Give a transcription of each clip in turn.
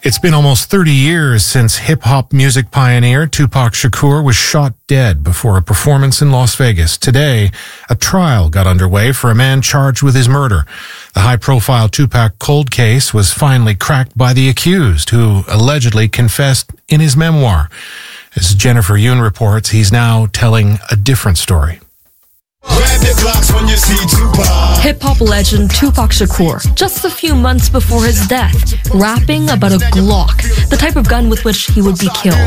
It's been almost 30 years since hip-hop music pioneer Tupac Shakur was shot dead before a performance in Las Vegas. Today, a trial got underway for a man charged with his murder. The high-profile Tupac cold case was finally cracked by the accused, who allegedly confessed in his memoir. As Jennifer Yoon reports, he's now telling a different story. Hip-hop legend Tupac Shakur, just a few months before his death, rapping about a Glock, the type of gun with which he would be killed.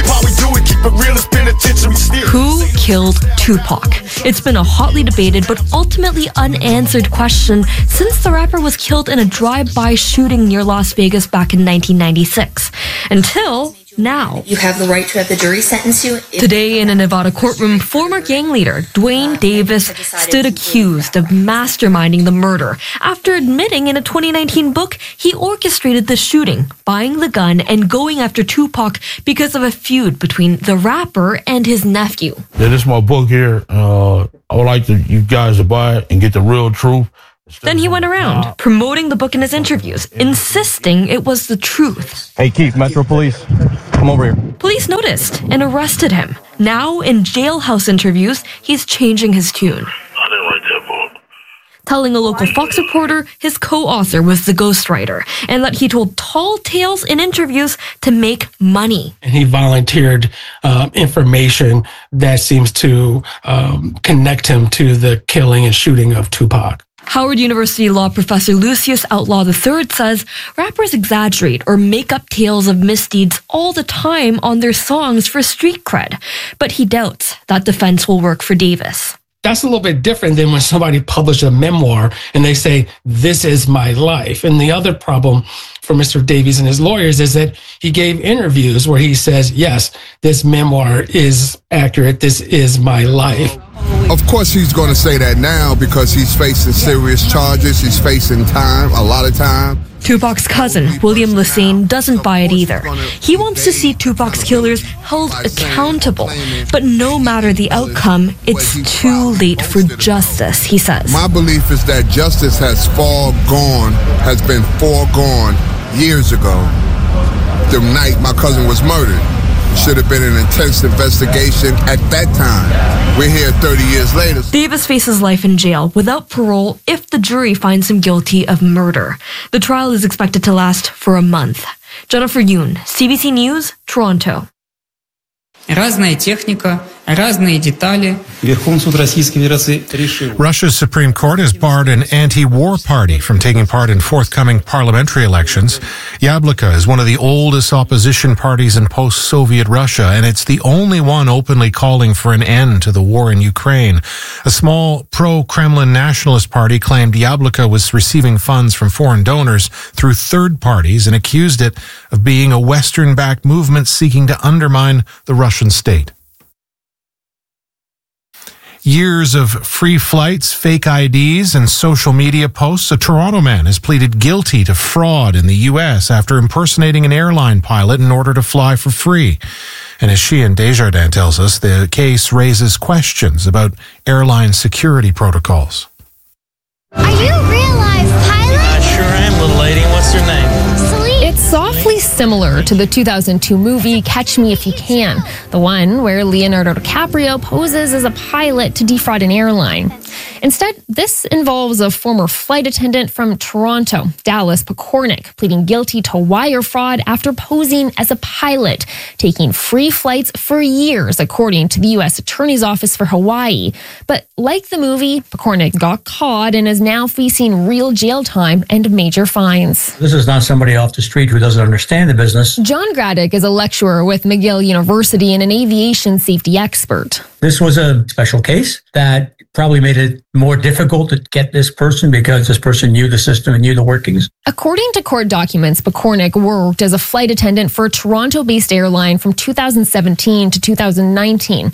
Who killed Tupac? It's been a hotly debated but ultimately unanswered question since the rapper was killed in a drive-by shooting near Las Vegas back in 1996. Until now. You have the right to have the jury sentence you. Today in a Nevada courtroom, former gang leader Dwayne Davis stood accused of masterminding the murder after admitting in a 2019 book he orchestrated the shooting, buying the gun, and going after Tupac because of a feud between the rapper and his nephew. Yeah, this is my book here. I would like you guys to buy it and get the real truth. Then he went around promoting the book in his interviews, insisting it was the truth. Hey, Keith, Metro Police, come over here. Police noticed and arrested him. Now, in jailhouse interviews, he's changing his tune. I didn't write that book. Telling a local Fox reporter his co-author was the ghostwriter and that he told tall tales in interviews to make money. And he volunteered information that seems to connect him to the killing and shooting of Tupac. Howard University law professor Lucius Outlaw III says rappers exaggerate or make up tales of misdeeds all the time on their songs for street cred, but he doubts that defense will work for Davis. That's a little bit different than when somebody published a memoir and they say, this is my life. And the other problem for Mr. Davies and his lawyers is that he gave interviews where he says, yes, this memoir is accurate. This is my life. Of course he's going to say that now because he's facing serious charges. He's facing time, a lot of time. Tupac's cousin, William Lassane, doesn't buy it either. He wants to see Tupac's killers held accountable. But no matter the outcome, it's too late for justice, he says. My belief is that justice has been foregone years ago. The night my cousin was murdered. Should have been an intense investigation at that time. We're here 30 years later. Davis faces life in jail without parole if the jury finds him guilty of murder. The trial is expected to last for a month. Jennifer Yoon, CBC News, Toronto. Разная техника, разные детали. Russia's Supreme Court has barred an anti-war party from taking part in forthcoming parliamentary elections. Yabloko is one of the oldest opposition parties in post-Soviet Russia, and it's the only one openly calling for an end to the war in Ukraine. A small pro-Kremlin nationalist party claimed Yabloko was receiving funds from foreign donors through third parties and accused it of being a Western-backed movement seeking to undermine the Russian state. Years of free flights, fake IDs, and social media posts, a Toronto man has pleaded guilty to fraud in the U.S. after impersonating an airline pilot in order to fly for free. And as Sheehan Desjardins tells us, the case raises questions about airline security protocols. Are you a real-life pilot? I sure am, little lady. What's your name? It's softly similar to the 2002 movie Catch Me If You Can, the one where Leonardo DiCaprio poses as a pilot to defraud an airline. Instead, this involves a former flight attendant from Toronto, Dallas Pokornik, pleading guilty to wire fraud after posing as a pilot, taking free flights for years, according to the U.S. Attorney's Office for Hawaii. But like the movie, Pokornik got caught and is now facing real jail time and major fines. This is not somebody off the street who doesn't understand the business. John Graddick is a lecturer with McGill University and an aviation safety expert. This was a special case that probably made it more difficult to get this person because this person knew the system and knew the workings. According to court documents, Pokornik worked as a flight attendant for a Toronto-based airline from 2017 to 2019.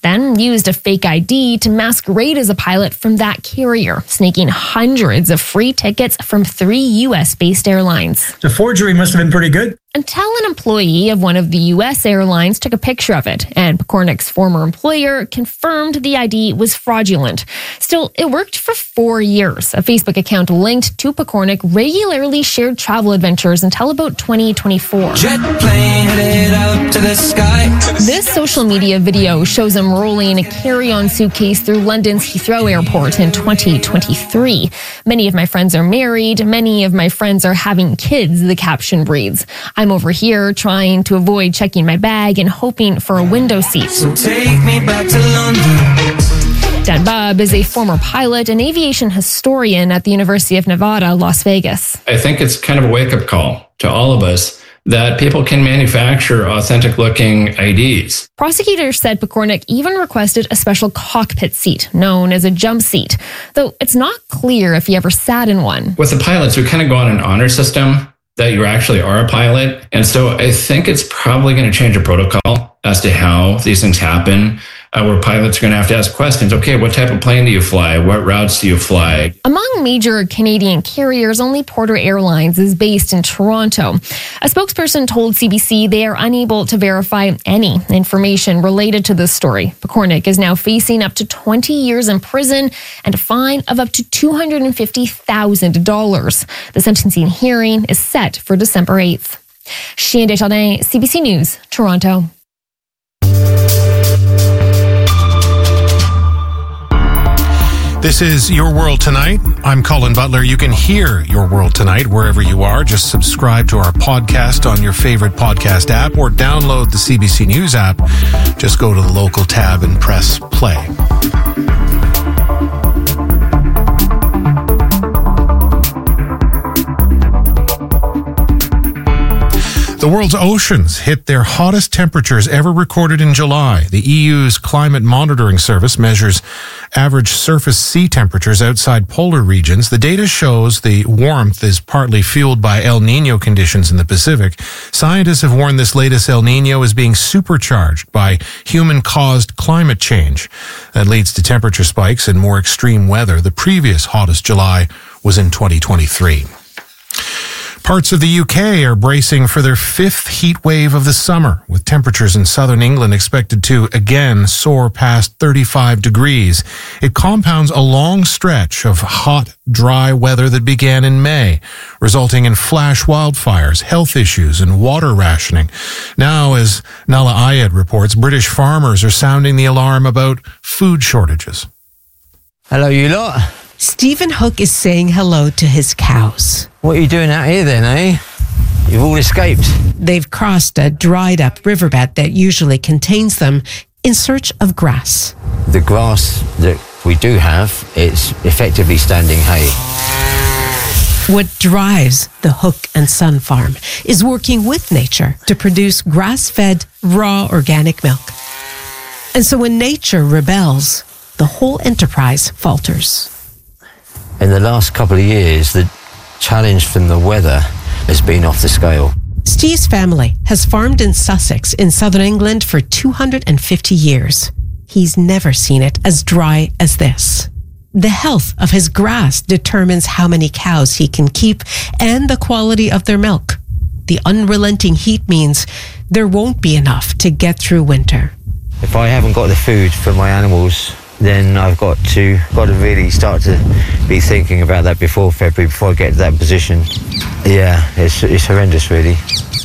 then used a fake ID to masquerade as a pilot from that carrier, snaking hundreds of free tickets from 3 U.S.-based airlines. The forgery must have been pretty good. Until an employee of one of the U.S. airlines took a picture of it, and Pekornik's former employer confirmed the ID was fraudulent. Still, it worked for 4 years. A Facebook account linked to Pekornik regularly shared travel adventures until about 2024. Jet plane headed up to the sky. This social media video shows him rolling a carry-on suitcase through London's Heathrow Airport in 2023. Many of my friends are married. Many of my friends are having kids, the caption reads. I'm over here trying to avoid checking my bag and hoping for a window seat. So take me back to London. Dan Bubb is a former pilot and aviation historian at the University of Nevada, Las Vegas. I think it's kind of a wake-up call to all of us that people can manufacture authentic-looking IDs. Prosecutors said Pekornik even requested a special cockpit seat, known as a jump seat, though it's not clear if he ever sat in one. With the pilots, we kind of go on an honor system that you actually are a pilot. And so I think it's probably going to change a protocol as to how these things happen, where pilots are going to have to ask questions. Okay, what type of plane do you fly? What routes do you fly? Among major Canadian carriers, only Porter Airlines is based in Toronto. A spokesperson told CBC they are unable to verify any information related to this story. Pekornik is now facing up to 20 years in prison and a fine of up to $250,000. The sentencing hearing is set for December 8th. Chien Desjardins, CBC News, Toronto. This is Your World Tonight. I'm Colin Butler. You can hear Your World Tonight wherever you are. Just subscribe to our podcast on your favorite podcast app or download the CBC News app. Just go to the local tab and press play. The world's oceans hit their hottest temperatures ever recorded in July. The EU's climate monitoring service measures average surface sea temperatures outside polar regions. The data shows the warmth is partly fueled by El Niño conditions in the Pacific. Scientists have warned this latest El Niño is being supercharged by human-caused climate change. That leads to temperature spikes and more extreme weather. The previous hottest July was in 2023. Parts of the UK are bracing for their 5th heat wave of the summer, with temperatures in southern England expected to again soar past 35 degrees. It compounds a long stretch of hot, dry weather that began in May, resulting in flash wildfires, health issues, and water rationing. Now, as Nala Ayed reports, British farmers are sounding the alarm about food shortages. Hello, you lot. Stephen Hook is saying hello to his cows. What are you doing out here then, eh? You've all escaped. They've crossed a dried up riverbed that usually contains them in search of grass. The grass that we do have, it's effectively standing hay. What drives the Hook and Son farm is working with nature to produce grass-fed, raw organic milk. And so when nature rebels, the whole enterprise falters. In the last couple of years, the challenge from the weather has been off the scale. Steve's family has farmed in Sussex in southern England for 250 years. He's never seen it as dry as this. The health of his grass determines how many cows he can keep and the quality of their milk. The unrelenting heat means there won't be enough to get through winter. If I haven't got the food for my animals, then I've got to really start to be thinking about that before February, before I get to that position. Yeah, it's horrendous, really.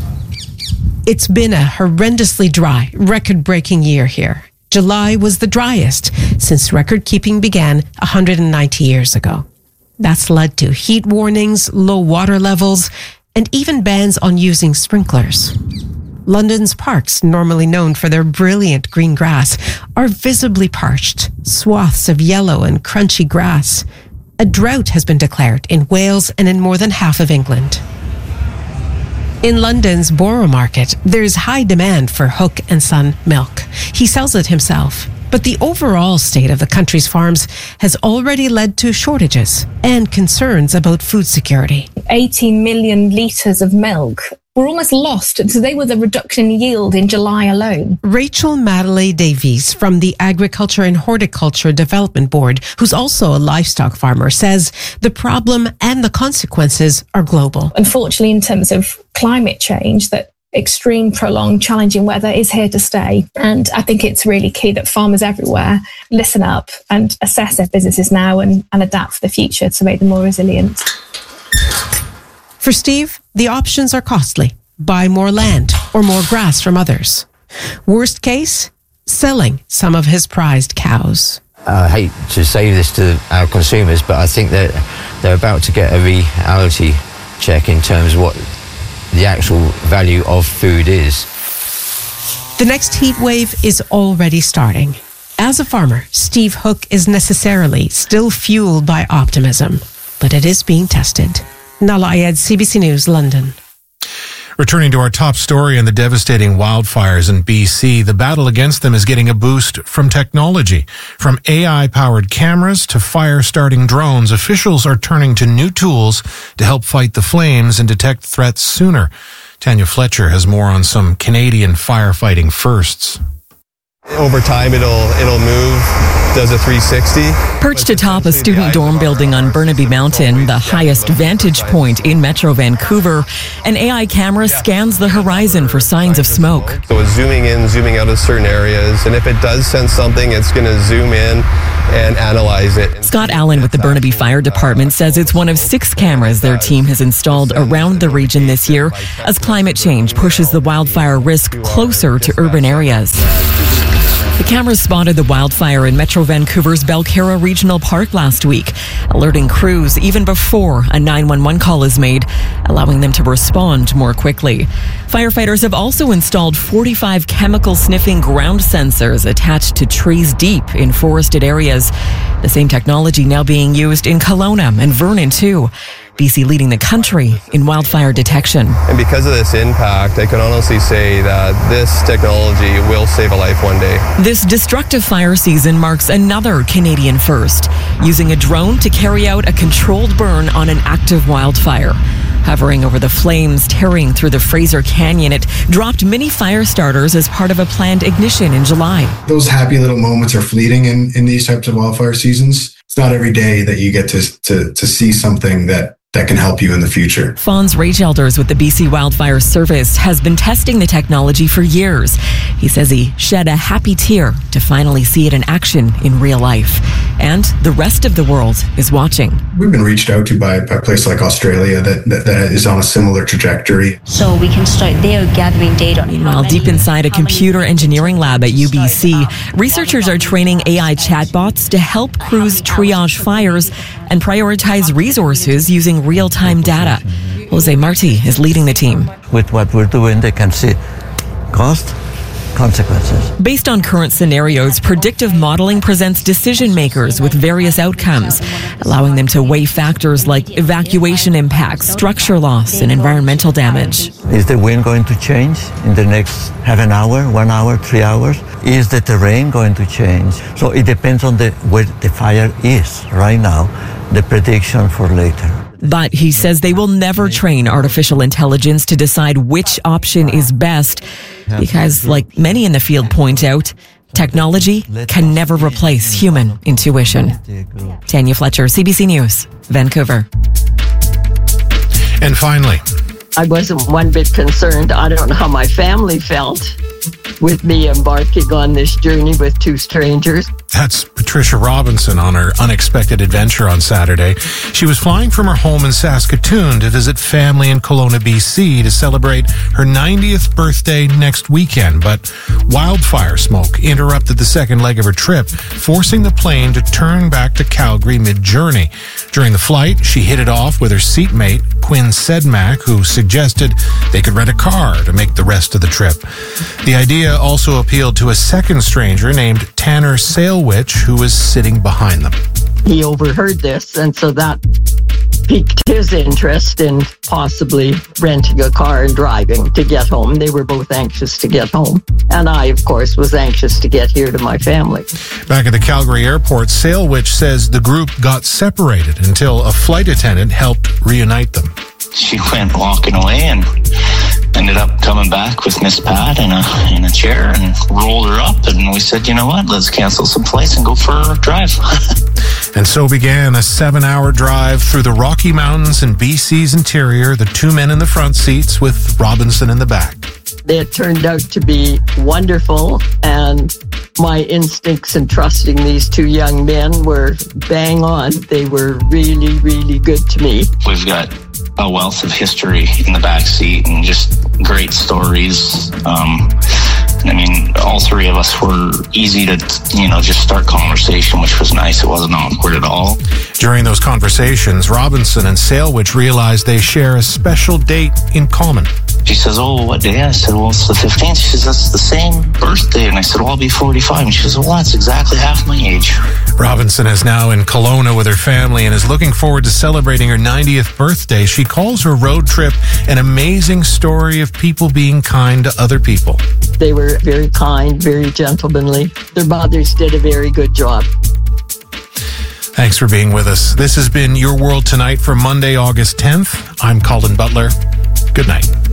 It's been a horrendously dry, record-breaking year here. July was the driest since record-keeping began 190 years ago. That's led to heat warnings, low water levels, and even bans on using sprinklers. London's parks, normally known for their brilliant green grass, are visibly parched, swaths of yellow and crunchy grass. A drought has been declared in Wales and in more than half of England. In London's Borough Market, there's high demand for Hook and Son milk. He sells it himself. But the overall state of the country's farms has already led to shortages and concerns about food security. 18 million litres of milk were almost lost. So they were the reduction in yield in July alone. Rachel Madeley Davies from the Agriculture and Horticulture Development Board, who's also a livestock farmer, says the problem and the consequences are global. Unfortunately, in terms of climate change, that extreme, prolonged, challenging weather is here to stay. And I think it's really key that farmers everywhere listen up and assess their businesses now and adapt for the future to make them more resilient. For Steve, the options are costly. Buy more land or more grass from others. Worst case, selling some of his prized cows. I hate to say this to our consumers, but I think that they're about to get a reality check in terms of what the actual value of food is. The next heat wave is already starting. As a farmer, Steve Hook is necessarily still fueled by optimism, but it is being tested. Nala Ayed, CBC News, London. Returning to our top story on the devastating wildfires in BC, the battle against them is getting a boost from technology. From AI-powered cameras to fire-starting drones, officials are turning to new tools to help fight the flames and detect threats sooner. Tanya Fletcher has more on some Canadian firefighting firsts. Over time, it'll move, does a 360. Perched atop a student dorm building on Burnaby Mountain, the highest vantage point in Metro Vancouver, an AI camera scans the horizon for signs of smoke. So it's zooming in, zooming out of certain areas, and if it does sense something, it's going to zoom in and analyze it. Scott Allen with the Burnaby Fire Department says it's one of 6 cameras their team has installed around the region this year as climate change pushes the wildfire risk closer to urban areas. The cameras spotted the wildfire in Metro Vancouver's Belcarra Regional Park last week, alerting crews even before a 911 call is made, allowing them to respond more quickly. Firefighters have also installed 45 chemical sniffing ground sensors attached to trees deep in forested areas. The same technology now being used in Kelowna and Vernon too. BC leading the country in wildfire detection. And because of this impact, I can honestly say that this technology will save a life one day. This destructive fire season marks another Canadian first, using a drone to carry out a controlled burn on an active wildfire. Hovering over the flames tearing through the Fraser Canyon, it dropped mini fire starters as part of a planned ignition in July. Those happy little moments are fleeting in these types of wildfire seasons. It's not every day that you get to see something that can help you in the future. Fons Ragelders with the BC Wildfire Service has been testing the technology for years. He says he shed a happy tear to finally see it in action in real life. And the rest of the world is watching. We've been reached out to by a place like Australia that is on a similar trajectory. So we can start there gathering data. Meanwhile, deep inside a computer engineering lab at UBC, researchers are training AI chatbots to help crews triage fires and prioritize resources using real-time data. Jose Marti is leading the team. With what we're doing, they can see cost, consequences. Based on current scenarios, predictive modeling presents decision makers with various outcomes, allowing them to weigh factors like evacuation impacts, structure loss, and environmental damage. Is the wind going to change in the next half an hour, 1 hour, 3 hours? Is the terrain going to change? So it depends on where the fire is right now, the prediction for later. But he says they will never train artificial intelligence to decide which option is best because, like many in the field point out, technology can never replace human intuition. Tanya Fletcher, CBC News, Vancouver. And finally, I wasn't one bit concerned. I don't know how my family felt with me embarking on this journey with 2 strangers. That's Patricia Robinson on her unexpected adventure on Saturday. She was flying from her home in Saskatoon to visit family in Kelowna, BC to celebrate her 90th birthday next weekend, but wildfire smoke interrupted the second leg of her trip, forcing the plane to turn back to Calgary mid-journey. During the flight, she hit it off with her seatmate, Quinn Sedmak, who suggested they could rent a car to make the rest of the trip. The idea also appealed to a second stranger named Tanner Salewich, who was sitting behind them. He overheard this, and so that piqued his interest in possibly renting a car and driving to get home. They were both anxious to get home. And I, of course, was anxious to get here to my family. Back at the Calgary airport, Salewich says the group got separated until a flight attendant helped reunite them. She went walking away, and ended up coming back with Miss Pat in a chair and rolled her up, and we said, you know what, let's cancel some flights and go for a drive. And so began a 7-hour drive through the Rocky Mountains in BC's interior, the two men in the front seats with Robinson in the back. It turned out to be wonderful, and my instincts in trusting these two young men were bang on. They were really, really good to me. We've got a wealth of history in the back seat and just great stories. I mean, all three of us were easy to, just start conversation, which was nice. It wasn't awkward at all. During those conversations, Robinson and Salewich realized they share a special date in common. She says, oh, what day? I said, well, it's the 15th. She says, that's the same birthday. And I said, well, I'll be 45. And she says, well, that's exactly half my age. Robinson is now in Kelowna with her family and is looking forward to celebrating her 90th birthday. She calls her road trip an amazing story of people being kind to other people. They were very kind, very gentlemanly. Their mothers did a very good job. Thanks for being with us. This has been Your World Tonight for Monday, August 10th. I'm Colin Butler. Good night.